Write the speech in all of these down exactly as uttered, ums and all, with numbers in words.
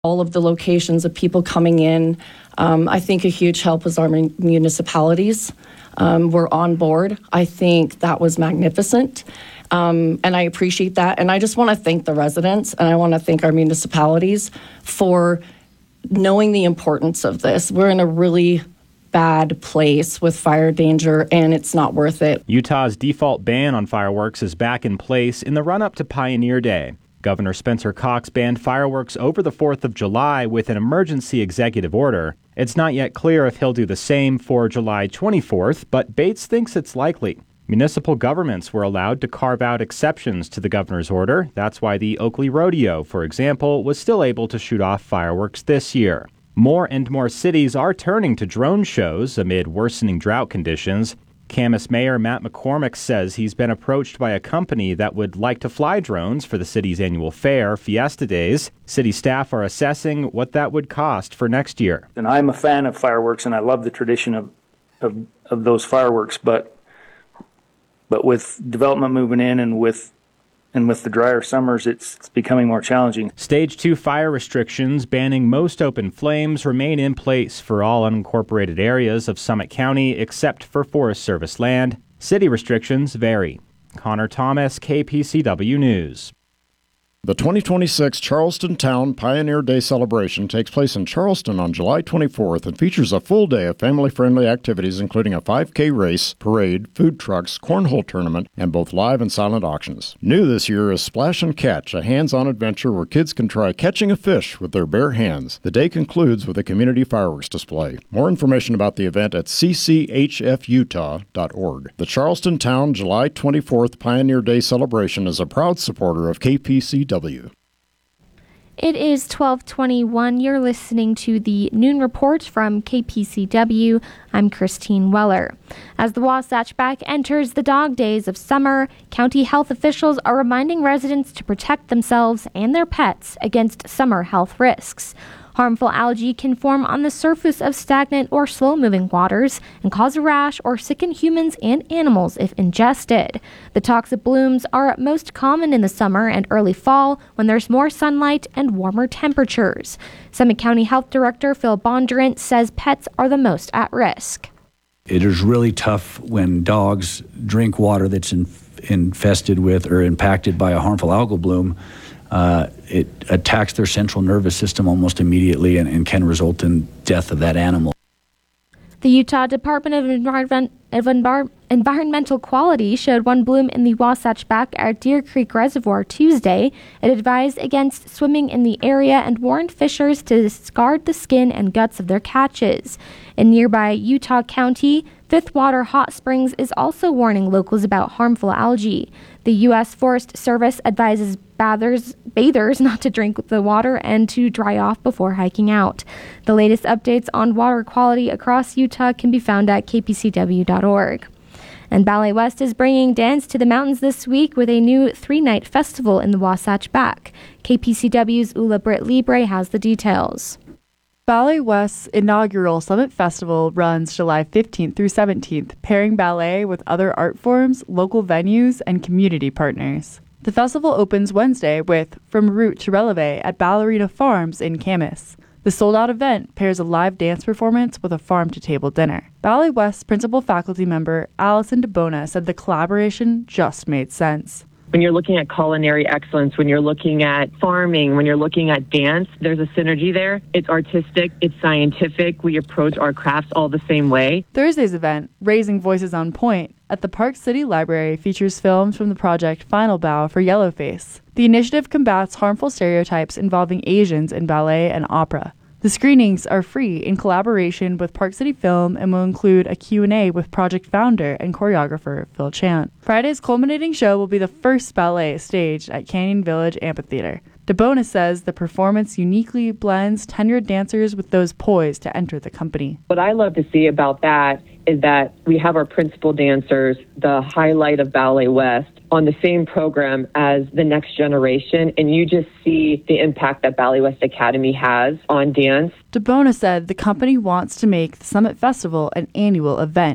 all of the locations of people coming in. Um, I think a huge help was our municipalities um, were on board. I think that was magnificent, um, and I appreciate that. And I just want to thank the residents, and I want to thank our municipalities for knowing the importance of this. We're in a really bad place with fire danger, and it's not worth it. Utah's default ban on fireworks is back in place in the run-up to Pioneer Day. Governor Spencer Cox banned fireworks over the fourth of July with an emergency executive order. It's not yet clear if he'll do the same for July twenty-fourth, but Bates thinks it's likely. Municipal governments were allowed to carve out exceptions to the governor's order. That's why the Oakley Rodeo, for example, was still able to shoot off fireworks this year. More and more cities are turning to drone shows amid worsening drought conditions. Camas Mayor Matt McCormick says he's been approached by a company that would like to fly drones for the city's annual fair, Fiesta Days. City staff are assessing what that would cost for next year. And I'm a fan of fireworks, and I love the tradition of of, of those fireworks, but but with development moving in and with And with the drier summers, it's, it's becoming more challenging. Stage two fire restrictions banning most open flames remain in place for all unincorporated areas of Summit County except for Forest Service land. City restrictions vary. Connor Thomas, K P C W News. The twenty twenty-six Charleston Town Pioneer Day celebration takes place in Charleston on July twenty-fourth and features a full day of family-friendly activities including a five K race, parade, food trucks, cornhole tournament, and both live and silent auctions. New this year is Splash and Catch, a hands-on adventure where kids can try catching a fish with their bare hands. The day concludes with a community fireworks display. More information about the event at c c h f utah dot org. The Charleston Town July twenty-fourth Pioneer Day celebration is a proud supporter of K P C W. It is twelve twenty-one. You're listening to the Noon Report from K P C W. I'm Christine Weller. As the Wasatch Back enters the dog days of summer, county health officials are reminding residents to protect themselves and their pets against summer health risks. Harmful algae can form on the surface of stagnant or slow-moving waters and cause a rash or sicken humans and animals if ingested. The toxic blooms are most common in the summer and early fall when there's more sunlight and warmer temperatures. Summit County Health Director Phil Bondurant says pets are the most at risk. It is really tough when dogs drink water that's in, infested with or impacted by a harmful algal bloom. Uh, it attacks their central nervous system almost immediately and, and can result in death of that animal. The Utah Department of, Environment, of Envir- Environmental Quality showed one bloom in the Wasatch Back at Deer Creek Reservoir Tuesday. It advised against swimming in the area and warned fishers to discard the skin and guts of their catches. In nearby Utah County, Fifth Water Hot Springs is also warning locals about harmful algae. The U S Forest Service advises bathers, bathers not to drink the water and to dry off before hiking out. The latest updates on water quality across Utah can be found at k p c w dot org. And Ballet West is bringing dance to the mountains this week with a new three-night festival in the Wasatch Back. K P C W's Ula Britt Libre has the details. Ballet West's inaugural Summit Festival runs July fifteenth through seventeenth, pairing ballet with other art forms, local venues, and community partners. The festival opens Wednesday with From Root to Releve at Ballerina Farms in Camas. The sold-out event pairs a live dance performance with a farm-to-table dinner. Ballet West principal faculty member Allison DeBona said the collaboration just made sense. When you're looking at culinary excellence, when you're looking at farming, when you're looking at dance, there's a synergy there. It's artistic, it's scientific. We approach our crafts all the same way. Thursday's event, Raising Voices on Point, at the Park City Library features films from the project Final Bow for Yellowface. The initiative combats harmful stereotypes involving Asians in ballet and opera. The screenings are free in collaboration with Park City Film and will include a Q and A with project founder and choreographer Phil Chant. Friday's culminating show will be the first ballet staged at Canyon Village Amphitheater. DeBona says the performance uniquely blends tenured dancers with those poised to enter the company. What I love to see about that is that we have our principal dancers, the highlight of Ballet West, on the same program as the next generation, and you just see the impact that Ballet West Academy has on dance. DeBona said the company wants to make the Summit Festival an annual event.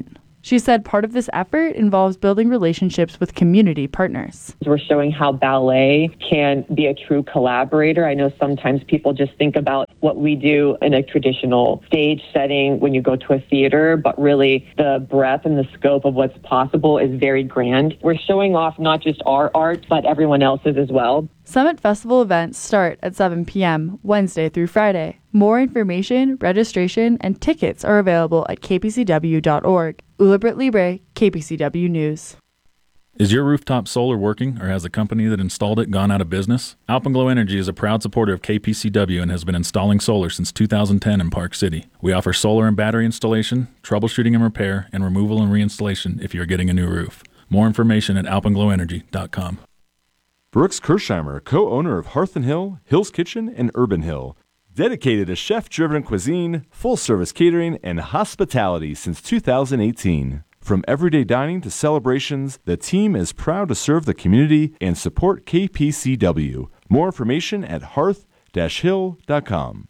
She said part of this effort involves building relationships with community partners. We're showing how ballet can be a true collaborator. I know sometimes people just think about what we do in a traditional stage setting when you go to a theater, but really the breadth and the scope of what's possible is very grand. We're showing off not just our art, but everyone else's as well. Summit Festival events start at seven p.m. Wednesday through Friday. More information, registration, and tickets are available at k p c w dot org. Ula Britt Libre, K P C W News. Is your rooftop solar working, or has the company that installed it gone out of business? Alpenglow Energy is a proud supporter of K P C W and has been installing solar since two thousand ten in Park City. We offer solar and battery installation, troubleshooting and repair, and removal and reinstallation if you're getting a new roof. More information at alpenglow energy dot com. Brooks Kirshheimer, co-owner of Hearth and Hill, Hill's Kitchen, and Urban Hill. Dedicated to chef-driven cuisine, full-service catering, and hospitality since two thousand eighteen. From everyday dining to celebrations, the team is proud to serve the community and support K P C W. More information at hearth dash hill dot com.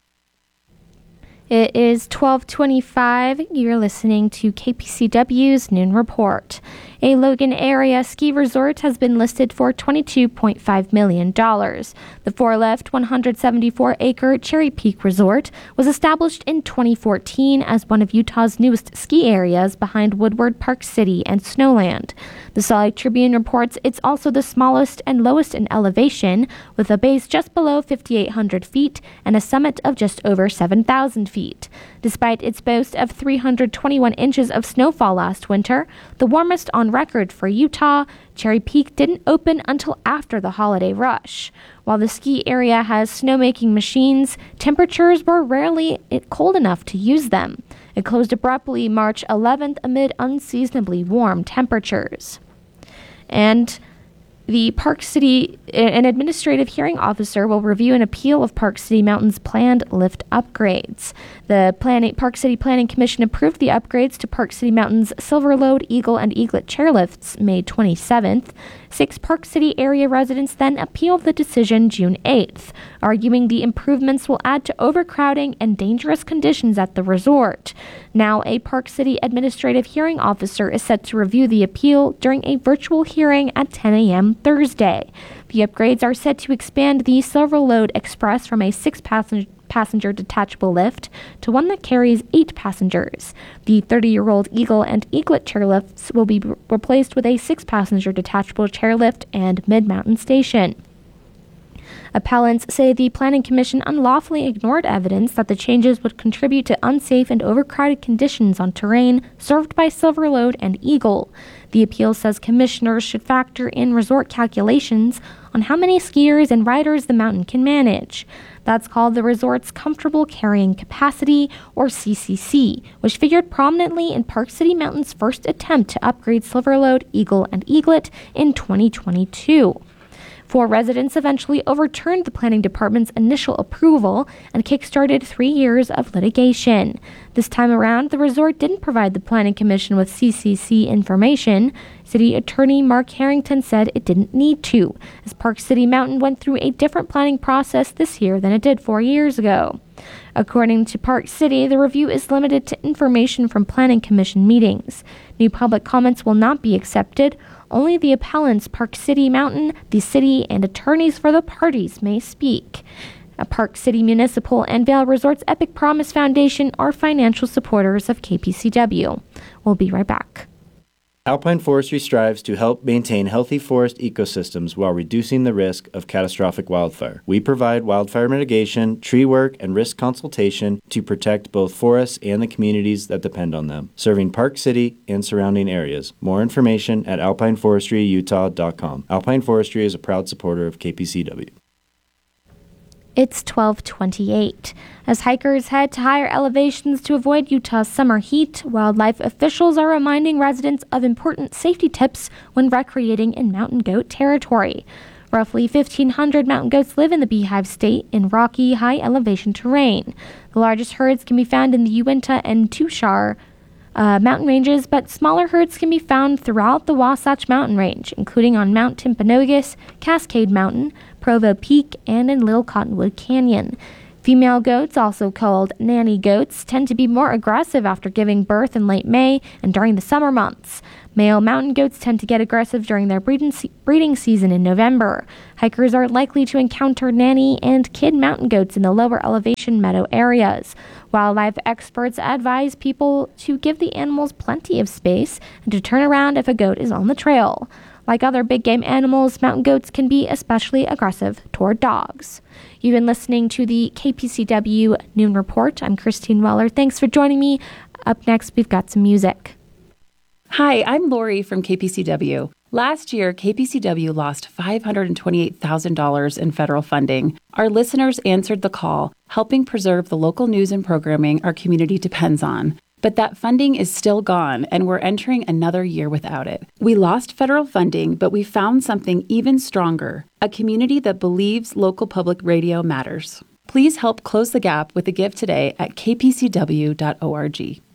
It is twelve twenty-five. You're listening to K P C W's Noon Report. A Logan area ski resort has been listed for twenty-two point five million dollars. The four-lift, one hundred seventy-four acre Cherry Peak Resort was established in twenty fourteen as one of Utah's newest ski areas behind Woodward, Park City, and Snowland. The Salt Lake Tribune reports it's also the smallest and lowest in elevation, with a base just below five thousand eight hundred feet and a summit of just over seven thousand feet. Despite its boast of three hundred twenty-one inches of snowfall last winter, the warmest on record for Utah, Cherry Peak didn't open until after the holiday rush. While the ski area has snowmaking machines, temperatures were rarely cold enough to use them. It closed abruptly March eleventh amid unseasonably warm temperatures. And the Park City, an administrative hearing officer will review an appeal of Park City Mountain's planned lift upgrades. The planning, Park City Planning Commission approved the upgrades to Park City Mountain's Silverlode, Eagle, and Eaglet chairlifts May twenty-seventh. Six Park City area residents then appealed the decision June eighth, arguing the improvements will add to overcrowding and dangerous conditions at the resort. Now, a Park City administrative hearing officer is set to review the appeal during a virtual hearing at ten a.m. Thursday. The upgrades are set to expand the Silverlode Express from a six-passenger passenger detachable lift to one that carries eight passengers. The thirty-year-old Eagle and Eaglet chairlifts will be re- replaced with a six-passenger detachable chairlift and mid-mountain station. Appellants say the Planning Commission unlawfully ignored evidence that the changes would contribute to unsafe and overcrowded conditions on terrain served by Silverlode and Eagle. The appeal says commissioners should factor in resort calculations on how many skiers and riders the mountain can manage. That's called the resort's Comfortable Carrying Capacity, or C C C, which figured prominently in Park City Mountain's first attempt to upgrade Silverlode, Eagle, and Eaglet in twenty twenty-two. Four residents eventually overturned the planning department's initial approval and kickstarted three years of litigation. This time around, the resort didn't provide the Planning Commission with C C C information. City Attorney Mark Harrington said it didn't need to, as Park City Mountain went through a different planning process this year than it did four years ago. According to Park City, the review is limited to information from Planning Commission meetings. New public comments will not be accepted. Only the appellants, Park City Mountain, the city, and attorneys for the parties may speak. A Park City Municipal and Vail Resorts Epic Promise Foundation are financial supporters of K P C W. We'll be right back. Alpine Forestry strives to help maintain healthy forest ecosystems while reducing the risk of catastrophic wildfire. We provide wildfire mitigation, tree work, and risk consultation to protect both forests and the communities that depend on them, serving Park City and surrounding areas. More information at alpine forestry utah dot com. Alpine Forestry is a proud supporter of K P C W. It's twelve twenty-eight. As hikers head to higher elevations to avoid Utah's summer heat, wildlife officials are reminding residents of important safety tips when recreating in mountain goat territory. Roughly fifteen hundred mountain goats live in the Beehive State in rocky, high-elevation terrain. The largest herds can be found in the Uinta and Tushar uh, mountain ranges, but smaller herds can be found throughout the Wasatch Mountain Range, including on Mount Timpanogos, Cascade Mountain, Provo Peak, and in Little Cottonwood Canyon. Female goats, also called nanny goats, tend to be more aggressive after giving birth in late May and during the summer months. Male mountain goats tend to get aggressive during their breeding, se- breeding season in November. Hikers are likely to encounter nanny and kid mountain goats in the lower elevation meadow areas. Wildlife experts advise people to give the animals plenty of space and to turn around if a goat is on the trail. Like other big game animals, mountain goats can be especially aggressive toward dogs. You've been listening to the K P C W Noon Report. I'm Christine Weller. Thanks for joining me. Up next, we've got some music. Hi, I'm Lori from K P C W. Last year, K P C W lost five hundred twenty-eight thousand dollars in federal funding. Our listeners answered the call, helping preserve the local news and programming our community depends on. But that funding is still gone, and we're entering another year without it. We lost federal funding, but we found something even stronger, a community that believes local public radio matters. Please help close the gap with a gift today at k p c w dot org.